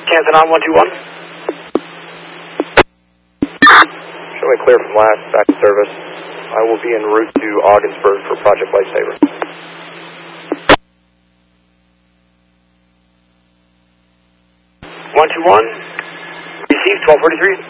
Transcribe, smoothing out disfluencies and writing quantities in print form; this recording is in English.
Canton on 121. Showing clear from last, back to service. I will be en route to Ogdensburg for Project Lifesaver. 121, received 1243.